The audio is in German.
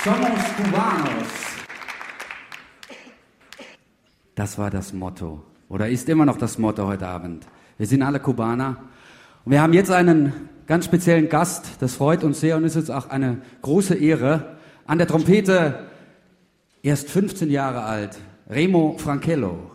Somos Cubanos. Das war das Motto. Oder ist immer noch das Motto heute Abend. Wir sind alle Kubaner. Und wir haben jetzt einen ganz speziellen Gast. Das freut uns sehr und ist jetzt auch eine große Ehre. An der Trompete, erst 15 Jahre alt, Remo Frankello.